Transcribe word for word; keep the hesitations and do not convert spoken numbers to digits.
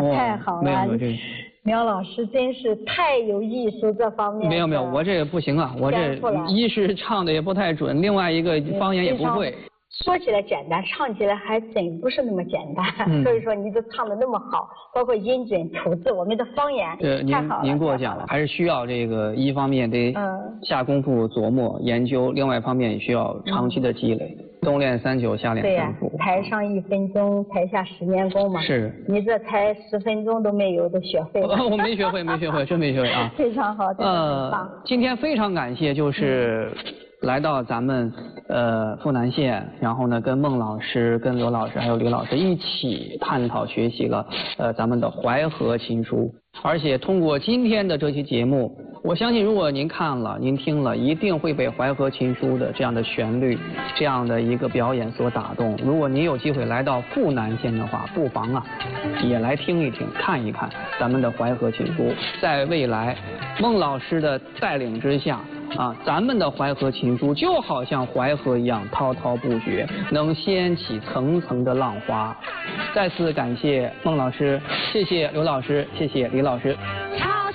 太好了。没有没有这个。苗老师真是太有艺术这方面。没有没有，我这不行啊，我这一是唱的也不太准，另外一个方言也不会。说起来简单，唱起来还真不是那么简单。嗯、所以说你都唱的那么好，包括音准、吐字，我们的方言太好了。您您给我讲了，还是需要这个一方面得下功夫琢磨研究，另外一方面也需要长期的积累。冬练三九，夏练三伏。对呀、啊，台上一分钟，台下十年功嘛。是。你这才十分钟都没有，都学会了。我没学会，没学会，真没学会啊。非常好，真的很棒。呃，今天非常感谢，就是。嗯来到咱们呃富南县，然后呢跟孟老师、跟刘老师还有李老师一起探讨学习了呃咱们的淮河琴书，而且通过今天的这期节目，我相信如果您看了、您听了，一定会被淮河琴书的这样的旋律、这样的一个表演所打动。如果您有机会来到富南县的话，不妨啊也来听一听、看一看咱们的淮河琴书。在未来孟老师的带领之下。啊，咱们的淮河琴书就好像淮河一样滔滔不绝，能掀起层层的浪花。再次感谢孟老师，谢谢刘老师，谢谢李老师。